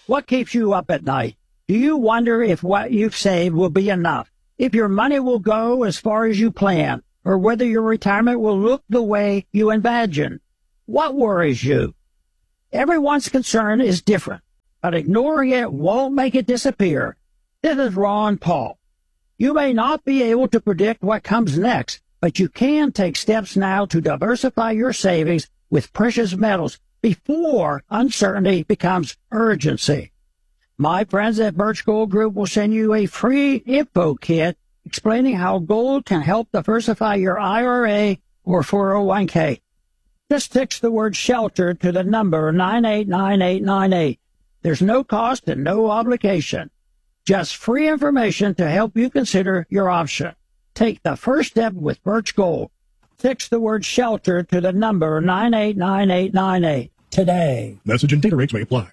What keeps you up at night? Do you wonder if what you've saved will be enough? If your money will go as far as you plan? Or whether your retirement will look the way you imagine? What worries you? Everyone's concern is different, but ignoring it won't make it disappear. This is Ron Paul. You may not be able to predict what comes next, but you can take steps now to diversify your savings with precious metals before uncertainty becomes urgency. My friends at Birch Gold Group will send you a free info kit explaining how gold can help diversify your IRA or 401k. Just text the word SHELTER to the number 989898. There's no cost and no obligation. Just free information to help you consider your option. Take the first step with Birch Gold. Text the word SHELTER to the number 989898 today. Message and data rates may apply.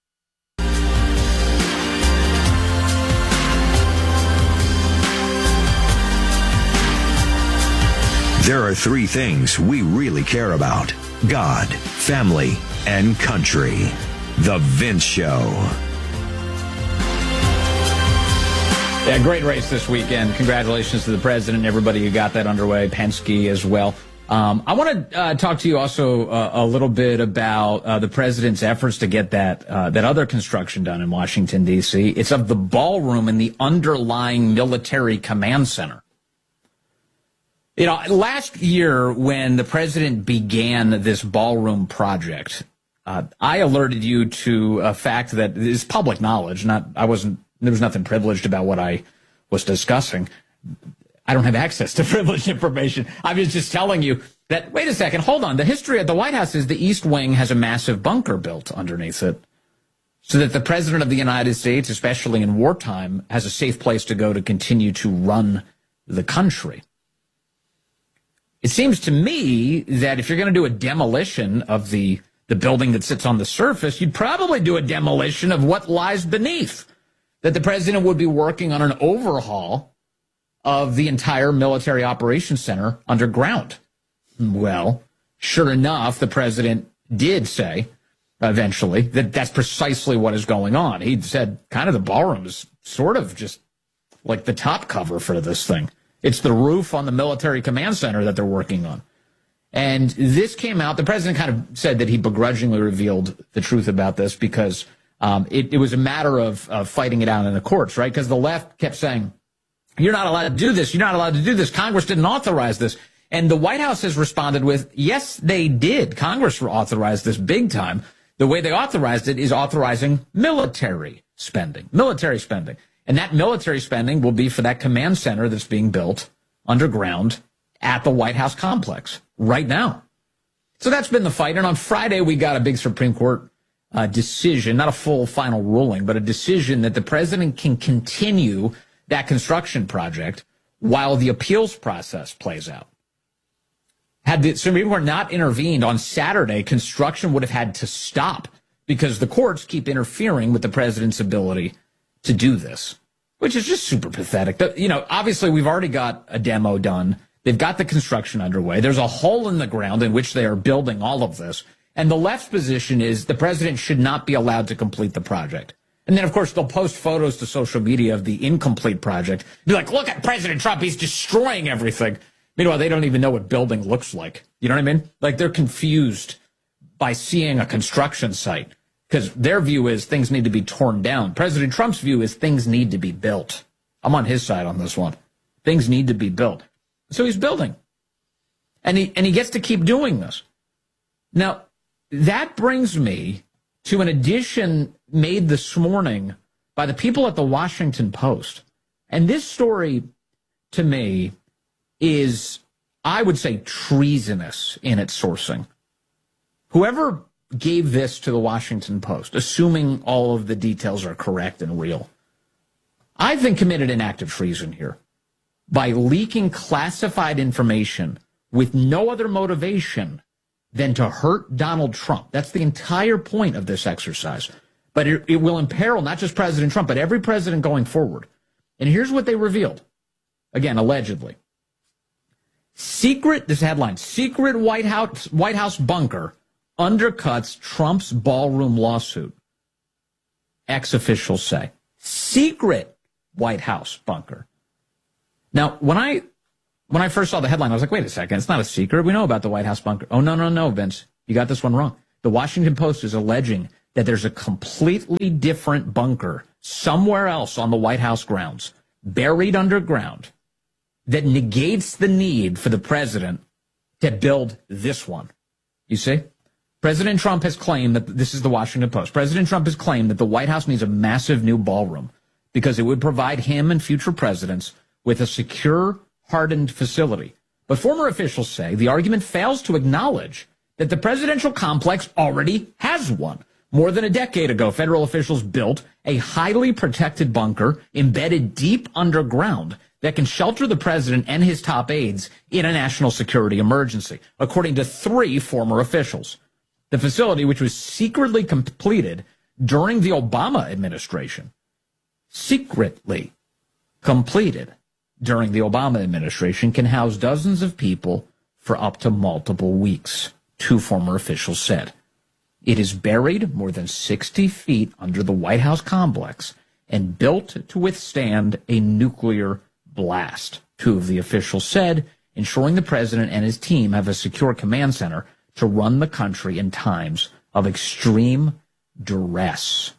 There are three things we really care about: God, family, and country. The Vince Show. Yeah, great race this weekend. Congratulations to the president and everybody who got that underway, Penske as well. I want to talk to you also a little bit about the president's efforts to get that other construction done in Washington, D.C. It's of the ballroom in the underlying military command center. You know, last year when the president began this ballroom project, I alerted you to a fact that is public knowledge. There was nothing privileged about what I was discussing. I don't have access to privileged information. I was just telling you that, wait a second, hold on. The history of the White House is the East Wing has a massive bunker built underneath it so that the president of the United States, especially in wartime, has a safe place to go to continue to run the country. It seems to me that if you're going to do a demolition of the building that sits on the surface, you'd probably do a demolition of what lies beneath. That the president would be working on an overhaul of the entire military operations center underground. Well, sure enough, the president did say eventually that that's precisely what is going on. He said kind of the ballroom is sort of just like the top cover for this thing. It's the roof on the military command center that they're working on. And this came out. The president kind of said that he begrudgingly revealed the truth about this because it was a matter of fighting it out in the courts, right? Because the left kept saying, you're not allowed to do this. You're not allowed to do this. Congress didn't authorize this. And the White House has responded with, yes, they did. Congress authorized this big time. The way they authorized it is authorizing military spending. And that military spending will be for that command center that's being built underground at the White House complex right now. So that's been the fight. And on Friday, we got a big Supreme Court decision, not a full final ruling, but a decision that the president can continue that construction project while the appeals process plays out. Had the Supreme Court not intervened on Saturday, construction would have had to stop because the courts keep interfering with the president's ability to do this, which is just super pathetic. You know, obviously, we've already got a demo done. They've got the construction underway. There's a hole in the ground in which they are building all of this. And the left's position is the president should not be allowed to complete the project. And then, of course, they'll post photos to social media of the incomplete project. Be like, look at President Trump. He's destroying everything. Meanwhile, they don't even know what building looks like. You know what I mean? Like, they're confused by seeing a construction site because their view is things need to be torn down. President Trump's view is things need to be built. I'm on his side on this one. Things need to be built. So he's building. And he gets to keep doing this. Now, that brings me to an addition made this morning by the people at the Washington Post. And this story, to me, is, I would say, treasonous in its sourcing. Whoever gave this to the Washington Post, assuming all of the details are correct and real, I think committed an act of treason here by leaking classified information with no other motivation than to hurt Donald Trump. That's the entire point of this exercise. But it will imperil not just President Trump, but every president going forward. And here's what they revealed. Again, allegedly. This headline, secret White House bunker undercuts Trump's ballroom lawsuit. ex-officials say. Secret White House bunker. Now, when I first saw the headline, I was like, wait a second, it's not a secret. We know about the White House bunker. Oh, no, Vince. You got this one wrong. The Washington Post is alleging that there's a completely different bunker somewhere else on the White House grounds, buried underground, that negates the need for the president to build this one. You see? President Trump has claimed that, this is the Washington Post, President Trump has claimed that the White House needs a massive new ballroom because it would provide him and future presidents with a secure, hardened facility. But former officials say the argument fails to acknowledge that the presidential complex already has one. More than a decade ago, federal officials built a highly protected bunker embedded deep underground that can shelter the president and his top aides in a national security emergency, according to 3 former officials. The facility, which was secretly completed during the Obama administration, secretly completed during the Obama administration, can house dozens of people for up to multiple weeks, 2 former officials said. It is buried more than 60 feet under the White House complex and built to withstand a nuclear blast, 2 of the officials said, ensuring the president and his team have a secure command center to run the country in times of extreme duress.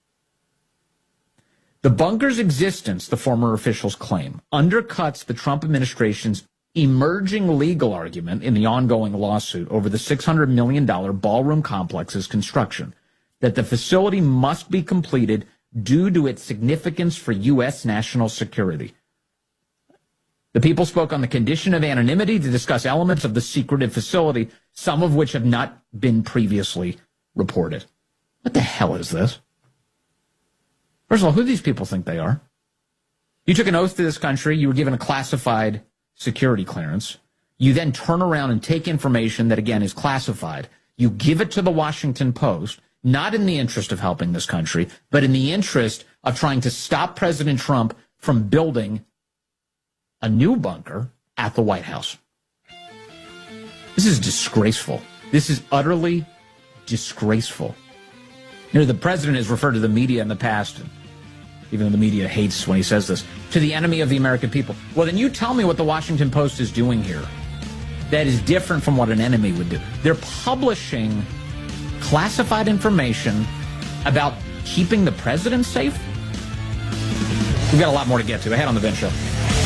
The bunker's existence, the former officials claim, undercuts the Trump administration's emerging legal argument in the ongoing lawsuit over the $600 million ballroom complex's construction, that the facility must be completed due to its significance for U.S. national security. The people spoke on the condition of anonymity to discuss elements of the secretive facility, some of which have not been previously reported. What the hell is this? First of all, who do these people think they are? You took an oath to this country. You were given a classified security clearance. You then turn around and take information that, again, is classified. You give it to the Washington Post, not in the interest of helping this country, but in the interest of trying to stop President Trump from building a new bunker at the White House. This is disgraceful. This is utterly disgraceful. You know, the president has referred to the media in the past, even though the media hates when he says this, to the enemy of the American people. Well, then you tell me what the Washington Post is doing here that is different from what an enemy would do. They're publishing classified information about keeping the president safe. We've got a lot more to get to. Ahead on The Vince Show.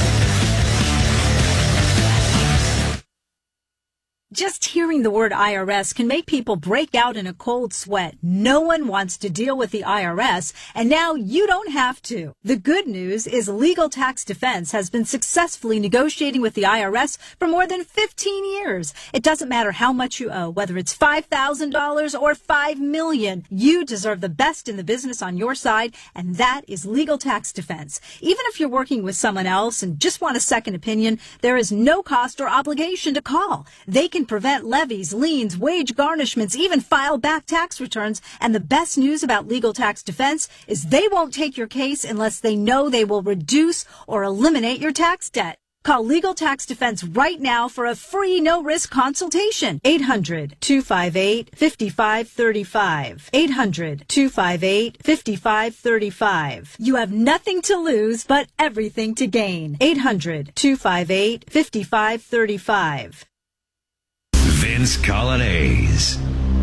Just hearing the word IRS can make people break out in a cold sweat. No one wants to deal with the IRS, and now you don't have to. The good news is Legal Tax Defense has been successfully negotiating with the IRS for more than 15 years. It doesn't matter how much you owe, whether it's $5,000 or $5 million. You deserve the best in the business on your side, and that is Legal Tax Defense. Even if you're working with someone else and just want a second opinion, there is no cost or obligation to call. They can prevent levies, liens, wage garnishments, even file back tax returns. And the best news about Legal Tax Defense is they won't take your case unless they know they will reduce or eliminate your tax debt. Call Legal Tax Defense right now for a free no-risk consultation. 800-258-5535. 800-258-5535. You have nothing to lose but everything to gain. 800-258-5535. Vince Coglianese.